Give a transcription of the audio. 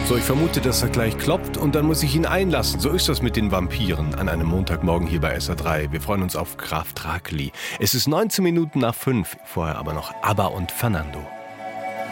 So, ich vermute, dass er gleich klopft und dann muss ich ihn einlassen. So ist das mit den Vampiren an einem Montagmorgen hier bei SA3. Wir freuen uns auf Graf Draculi. Es ist 19 Minuten nach 5, vorher aber noch ABBA und Fernando.